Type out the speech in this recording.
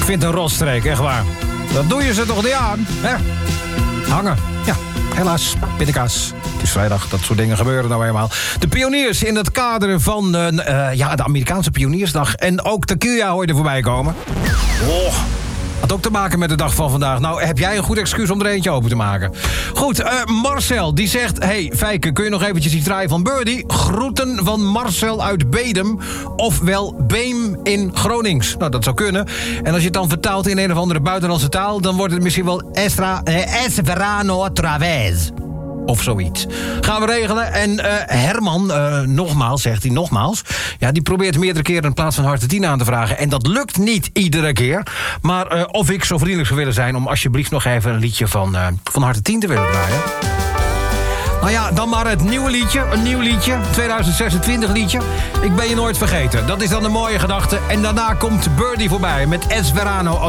vind het een rotstreek, echt waar. Dat doe je ze toch niet aan, hè? Hangen, ja, helaas, pindakaas. Het is vrijdag, dat soort dingen gebeuren nou eenmaal. De pioniers in het kader van de Amerikaanse Pioniersdag. En ook Tequila hoor je er voorbij komen. Oh, had ook te maken met de dag van vandaag. Nou, heb jij een goed excuus om er eentje open te maken? Goed, Marcel, die zegt... Hey, Fijke, kun je nog eventjes iets draaien van Birdie? Groeten van Marcel uit Bedum. Ofwel Beem in Gronings. Nou, dat zou kunnen. En als je het dan vertaalt in een of andere buitenlandse taal... dan wordt het misschien wel Es verano través. Of zoiets. Gaan we regelen. En Herman, nogmaals, zegt hij nogmaals... ja, die probeert meerdere keren in plaats van Harte 10 aan te vragen. En dat lukt niet iedere keer. Maar of ik zo vriendelijk zou willen zijn... om alsjeblieft nog even een liedje van Harte 10 te willen draaien. Nou ja, dan maar het nieuwe liedje. Een nieuw liedje. 2026 liedje. Ik ben je nooit vergeten. Dat is dan een mooie gedachte. En daarna komt Birdie voorbij met Es Verano